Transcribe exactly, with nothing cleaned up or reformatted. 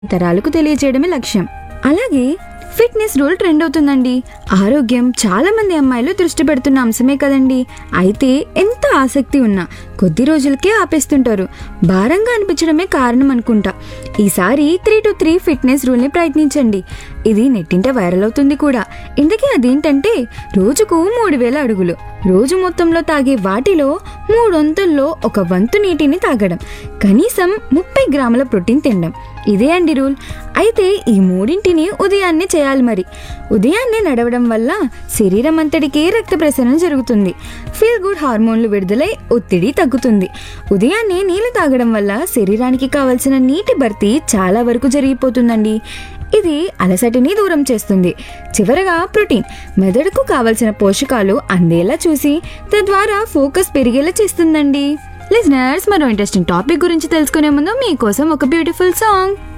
తరాలకు తెలియజేయడమే లక్ష్యం. అలాగే ఫిట్నెస్ రూల్ ట్రెండ్ అవుతుందండి. ఆరోగ్యం చాలా మంది అమ్మాయిలు దృష్టి పెడుతున్న అంశమే కదండి. అయితే ఎంత ఆసక్తి ఉన్నా కొద్ది రోజులకే ఆపేస్తుంటారు. భారంగా అనిపించడమే కారణం అనుకుంటా. ఈసారి త్రీ టు త్రీ ఫిట్నెస్ రూల్ని ప్రయత్నించండి. ఇది నెట్టింట వైరల్ అవుతుంది కూడా. ఇంతకీ అదేంటంటే రోజుకు మూడు వేల అడుగులు, రోజు మొత్తంలో తాగే వాటిలో మూడొంతుల్లో ఒక వంతు నీటిని తాగడం, కనీసం ముప్పై గ్రాముల ప్రోటీన్ తినడం. ఇదే అండి రూల్. అయితే ఈ మూడింటిని ఉదయాన్నే చేయాలి. మరి ఉదయాన్నే నడవడం వల్ల శరీరం అంతటికి రక్త ప్రసరణ జరుగుతుంది. ఫీల్ గుడ్ హార్మోన్లు విడుదలై ఒత్తిడి తగ్గుతుంది. ఉదయాన్నే నీళ్లు తాగడం వల్ల శరీరానికి కావలసిన నీటి భర్తీ చాలా వరకు జరిగిపోతుందండి. ఇది అలసటిని దూరం చేస్తుంది. చివరగా ప్రోటీన్ మెదడుకు కావలసిన పోషకాలు అందేలా చూసి తద్వారా ఫోకస్ పెరిగేలా చేస్తుందండి. లిజనర్స్, మరో ఇంట్రెస్టింగ్ టాపిక్ గురించి తెలుసుకునే ముందు మీకోసం ఒక బ్యూటిఫుల్ సాంగ్.